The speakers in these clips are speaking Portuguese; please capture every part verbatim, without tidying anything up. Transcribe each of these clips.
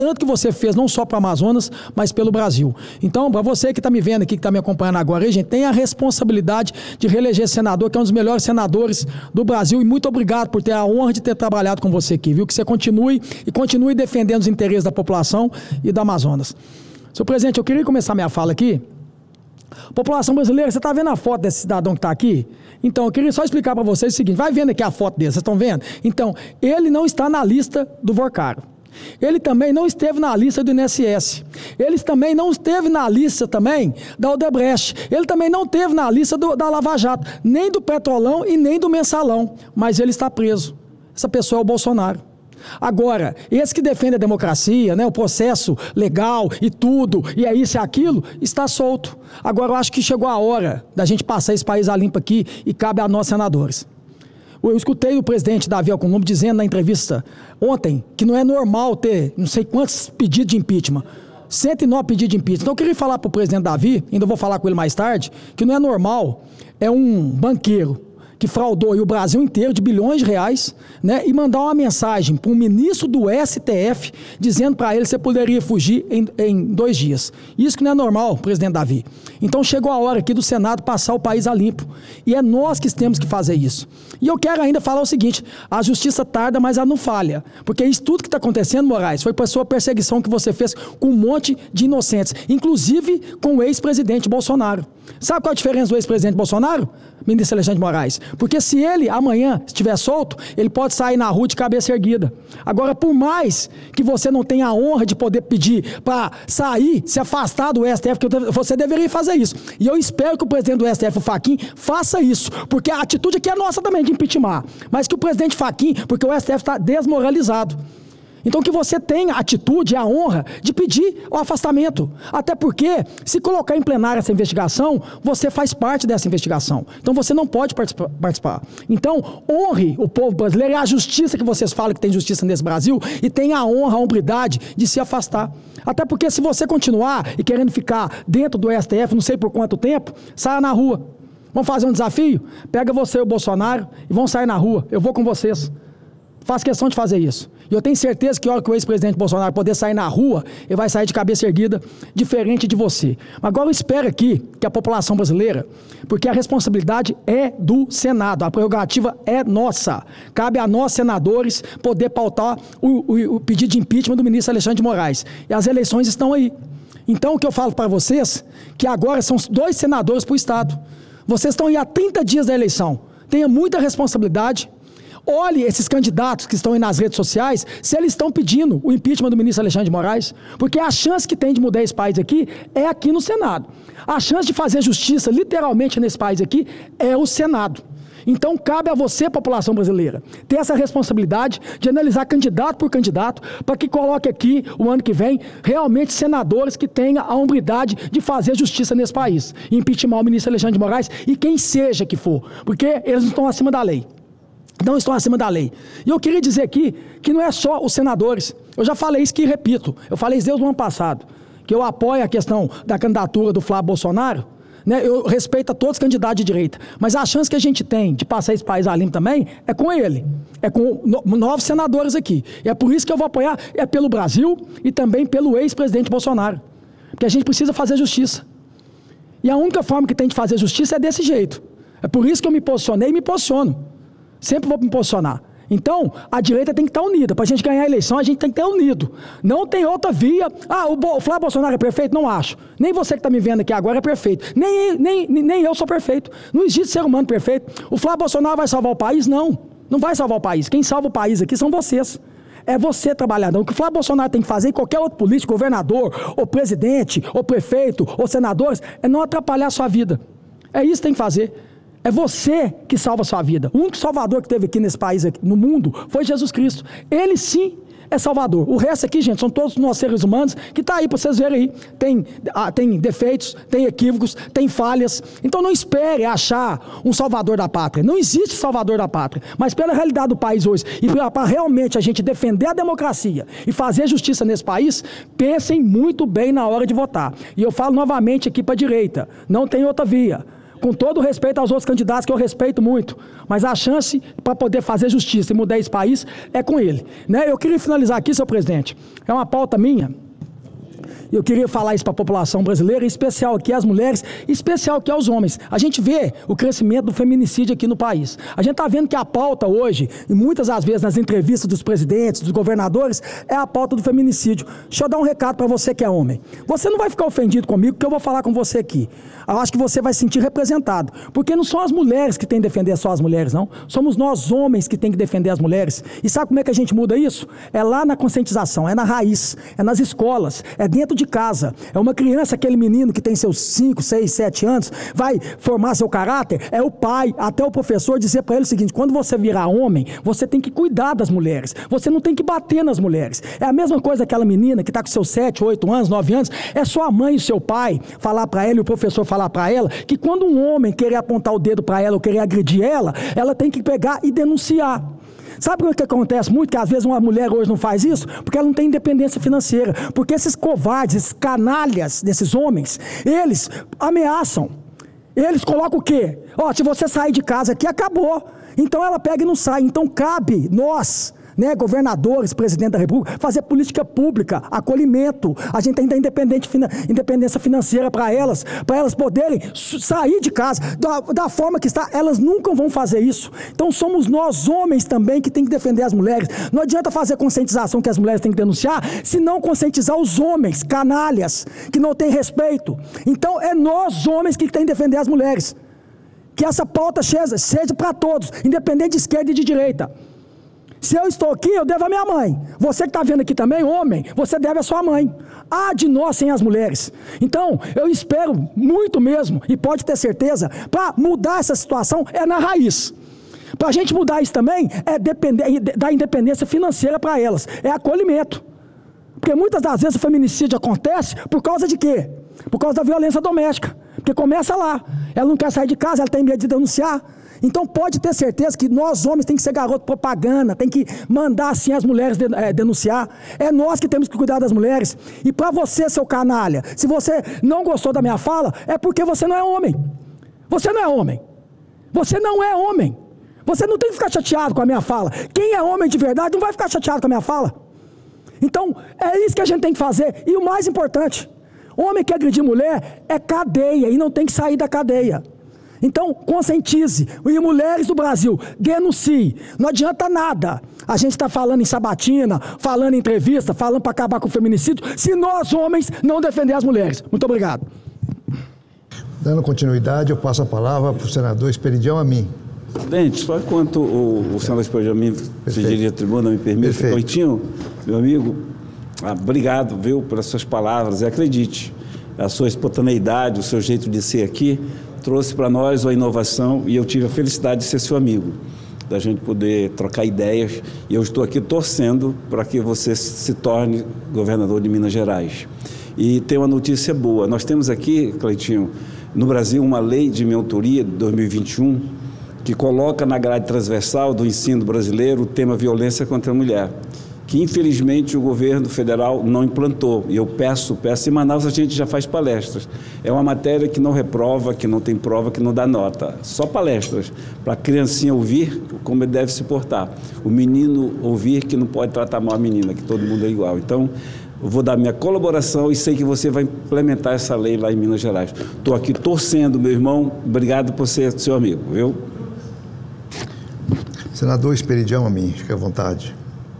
tanto que você fez não só para o Amazonas, mas pelo Brasil. Então, para você que está me vendo aqui, que está me acompanhando agora, aí, gente, tem a responsabilidade de reeleger senador, que é um dos melhores senadores do Brasil, e muito obrigado por ter a honra de ter trabalhado com você aqui, viu? Que você continue e continue defendendo os interesses da população e do Amazonas. Senhor presidente, eu queria começar minha fala aqui. População brasileira, você está vendo a foto desse cidadão que está aqui? Então, eu queria só explicar para vocês o seguinte, vai vendo aqui a foto dele, vocês estão vendo? Então, ele não está na lista do Vorcaro. Ele também não esteve na lista do I N S S. Ele também não esteve na lista também da Odebrecht. Ele também não esteve na lista do, da Lava Jato, nem do Petrolão e nem do Mensalão. Mas ele está preso. Essa pessoa é o Bolsonaro. Agora, esse que defende a democracia, né, o processo legal e tudo, e é isso e aquilo, está solto. Agora, eu acho que chegou a hora da gente passar esse país a limpo aqui e cabe a nós, senadores. Eu escutei o presidente Davi Alcolumbre dizendo na entrevista ontem que não é normal ter não sei quantos pedidos de impeachment. cento e nove pedidos de impeachment. Então eu queria falar para o presidente Davi, ainda vou falar com ele mais tarde, que não é normal, é um banqueiro que fraudou aí o Brasil inteiro de bilhões de reais, né, e mandar uma mensagem para o ministro do S T F dizendo para ele que você poderia fugir em, em dois dias. Isso que não é normal, presidente Davi. Então chegou a hora aqui do Senado passar o país a limpo. E é nós que temos que fazer isso. E eu quero ainda falar o seguinte, a justiça tarda, mas ela não falha. Porque isso tudo que está acontecendo, Moraes, foi por sua perseguição que você fez com um monte de inocentes, inclusive com o ex-presidente Bolsonaro. Sabe qual a diferença do ex-presidente Bolsonaro, ministro Alexandre de Moraes? Porque se ele amanhã estiver solto, ele pode sair na rua de cabeça erguida. Agora, por mais que você não tenha a honra de poder pedir para sair, se afastar do S T F, que você deveria fazer isso. E eu espero que o presidente do S T F, o Fachin, faça isso. Porque a atitude aqui é nossa também de impeachment. Mas que o presidente Fachin, porque o S T F está desmoralizado. Então que você tenha a atitude e a honra de pedir o afastamento. Até porque, se colocar em plenário essa investigação, você faz parte dessa investigação. Então você não pode participar. Então, honre o povo brasileiro e a justiça que vocês falam que tem justiça nesse Brasil e tenha a honra, a hombridade de se afastar. Até porque se você continuar e querendo ficar dentro do S T F, não sei por quanto tempo, saia na rua. Vamos fazer um desafio? Pega você e o Bolsonaro e vão sair na rua. Eu vou com vocês. Faço questão de fazer isso. E eu tenho certeza que a hora que o ex-presidente Bolsonaro poder sair na rua, ele vai sair de cabeça erguida, diferente de você. Agora eu espero aqui que a população brasileira, porque a responsabilidade é do Senado, a prerrogativa é nossa. Cabe a nós, senadores, poder pautar o, o, o pedido de impeachment do ministro Alexandre de Moraes. E as eleições estão aí. Então o que eu falo para vocês, que agora são dois senadores para o Estado. Vocês estão aí há trinta dias da eleição. Tenha muita responsabilidade. Olhe esses candidatos que estão aí nas redes sociais, se eles estão pedindo o impeachment do ministro Alexandre de Moraes, porque a chance que tem de mudar esse país aqui é aqui no Senado. A chance de fazer justiça, literalmente, nesse país aqui, é o Senado. Então, cabe a você, população brasileira, ter essa responsabilidade de analisar candidato por candidato, para que coloque aqui, o ano que vem, realmente senadores que tenham a hombridade de fazer justiça nesse país. E impeachment o ministro Alexandre de Moraes e quem seja que for, porque eles não estão acima da lei. Não estão acima da lei. E eu queria dizer aqui que não é só os senadores. Eu já falei isso que repito. Eu falei isso desde o ano passado. Que eu apoio a questão da candidatura do Flávio Bolsonaro. Né? Eu respeito a todos os candidatos de direita. Mas a chance que a gente tem de passar esse país a limpo também é com ele. É com no, novos senadores aqui. E é por isso que eu vou apoiar, é pelo Brasil e também pelo ex-presidente Bolsonaro. Porque a gente precisa fazer justiça. E a única forma que tem de fazer justiça é desse jeito. É por isso que eu me posicionei e me posiciono. Sempre vou me posicionar. Então, a direita tem que estar unida. Para a gente ganhar a eleição, a gente tem que estar unido. Não tem outra via. Ah, o, Bo, o Flávio Bolsonaro é perfeito? Não acho. Nem você que está me vendo aqui agora é perfeito. Nem, nem, nem eu sou perfeito. Não existe ser humano perfeito. O Flávio Bolsonaro vai salvar o país? Não. Não vai salvar o país. Quem salva o país aqui são vocês. É você, trabalhador. O que o Flávio Bolsonaro tem que fazer, e qualquer outro político, governador, ou presidente, ou prefeito, ou senadores, é não atrapalhar a sua vida. É isso que tem que fazer. É você que salva a sua vida. O único salvador que teve aqui nesse país, aqui, no mundo, foi Jesus Cristo. Ele sim é salvador. O resto aqui, gente, são todos nós seres humanos que está aí para vocês verem aí. Tem, ah, tem defeitos, tem equívocos, tem falhas. Então não espere achar um salvador da pátria. Não existe salvador da pátria. Mas pela realidade do país hoje, e para realmente a gente defender a democracia e fazer justiça nesse país, pensem muito bem na hora de votar. E eu falo novamente aqui para a direita, não tem outra via. com todo o respeito aos outros candidatos, que eu respeito muito, mas a chance para poder fazer justiça e mudar esse país é com ele, né? Eu queria finalizar aqui, senhor presidente, é uma pauta minha. Eu queria falar isso para a população brasileira, em especial aqui às mulheres, em especial aqui aos homens. A gente vê o crescimento do feminicídio aqui no país. A gente está vendo que a pauta hoje, e muitas das vezes nas entrevistas dos presidentes, dos governadores, é a pauta do feminicídio. Deixa eu dar um recado para você que é homem. Você não vai ficar ofendido comigo, porque eu vou falar com você aqui. Eu acho que você vai se sentir representado, porque não são as mulheres que têm que defender só as mulheres, não. Somos nós homens que têm que defender as mulheres. E sabe como é que a gente muda isso? É lá na conscientização, é na raiz, é nas escolas, é dentro de de casa. É uma criança, aquele menino que tem seus cinco, seis, sete anos, vai formar seu caráter, é o pai, até o professor dizer para ele o seguinte: quando você virar homem, você tem que cuidar das mulheres, você não tem que bater nas mulheres. É a mesma coisa aquela menina que está com seus sete, oito anos, nove anos, é sua mãe e seu pai falar para ela e o professor falar para ela que quando um homem querer apontar o dedo para ela ou querer agredir ela, ela tem que pegar e denunciar. Sabe o que acontece muito? Que às vezes uma mulher hoje não faz isso? Porque ela não tem independência financeira. Porque esses covardes, esses canalhas desses homens, eles ameaçam. Eles colocam o quê? Ó, oh, se você sair de casa aqui, acabou. Então ela pega e não sai. Então cabe nós, né, governadores, presidente da República, fazer política pública, acolhimento. A gente tem que dar independente, independência financeira para elas, para elas poderem sair de casa da, da forma que está. Elas nunca vão fazer isso. Então somos nós homens também que tem que defender as mulheres. Não adianta fazer conscientização que as mulheres têm que denunciar, se não conscientizar os homens, canalhas, que não têm respeito. Então é nós homens que tem que defender as mulheres. Que essa pauta seja, seja para todos, independente de esquerda e de direita. Se eu estou aqui, eu devo a minha mãe. Você que está vendo aqui também, homem, você deve a sua mãe. Há de nós sem as mulheres. Então, eu espero muito mesmo, e pode ter certeza, para mudar essa situação é na raiz. Para a gente mudar isso também, é depender, dar independência financeira para elas. É acolhimento. Porque muitas das vezes o feminicídio acontece por causa de quê? Por causa da violência doméstica. Porque começa lá. Ela não quer sair de casa, ela tem medo de denunciar. Então pode ter certeza que nós homens tem que ser garoto propaganda, tem que mandar assim as mulheres de, é, denunciar. É nós que temos que cuidar das mulheres. E para você, seu canalha, se você não gostou da minha fala, é porque você não é homem. Você não é homem. Você não é homem. Você não tem que ficar chateado com a minha fala. Quem é homem de verdade não vai ficar chateado com a minha fala. Então é isso que a gente tem que fazer. E o mais importante, homem que agredir mulher é cadeia e não tem que sair da cadeia. Então, conscientize. E mulheres do Brasil, denuncie. Não adianta nada. A gente está falando em sabatina, falando em entrevista, falando para acabar com o feminicídio, se nós, homens, não defender as mulheres. Muito obrigado. Dando continuidade, eu passo a palavra para o senador Esperidião Amin. Presidente, só enquanto o, o senador Esperidião Amin se dirige à tribuna, me permite. Coitinho, meu amigo, ah, obrigado, viu, pelas suas palavras. E acredite, a sua espontaneidade, o seu jeito de ser aqui, trouxe para nós uma inovação e eu tive a felicidade de ser seu amigo, da gente poder trocar ideias, e eu estou aqui torcendo para que você se torne governador de Minas Gerais. E tem uma notícia boa, nós temos aqui, Cleitinho, no Brasil uma lei de minha autoria de dois mil e vinte e um que coloca na grade transversal do ensino brasileiro o tema violência contra a mulher, que infelizmente o governo federal não implantou. E eu peço, peço, em Manaus a gente já faz palestras. É uma matéria que não reprova, que não tem prova, que não dá nota. Só palestras, para a criancinha ouvir como ele deve se portar. O menino ouvir que não pode tratar mal a menina, que todo mundo é igual. Então, eu vou dar minha colaboração e sei que você vai implementar essa lei lá em Minas Gerais. Estou aqui torcendo, meu irmão. Obrigado por ser seu amigo, viu? Senador Esperidião Amin, fique à vontade.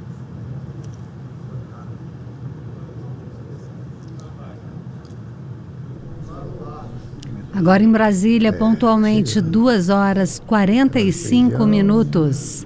Agora em Brasília, pontualmente, duas horas e quarenta e cinco minutos.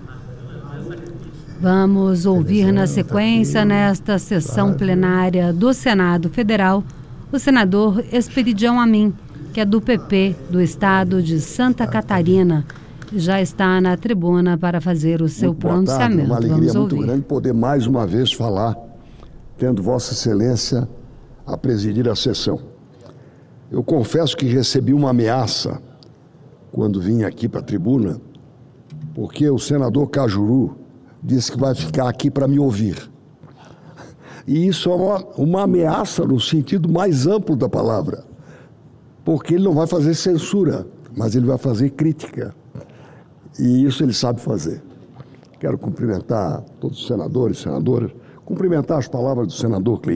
Vamos ouvir na sequência, nesta sessão plenária do Senado Federal, o senador Esperidião Amin, que é do P P do estado de Santa Catarina. Já está na tribuna para fazer o seu pronunciamento. Uma alegria Vamos muito ouvir. grande poder mais uma vez falar, tendo Vossa Excelência a presidir a sessão. Eu confesso que recebi uma ameaça quando vim aqui para a tribuna, porque o senador Cajuru disse que vai ficar aqui para me ouvir. E isso é uma, uma ameaça no sentido mais amplo da palavra, porque ele não vai fazer censura. mas ele vai fazer crítica. E isso ele sabe fazer. Quero cumprimentar todos os senadores e senadoras, cumprimentar as palavras do senador Cleiton.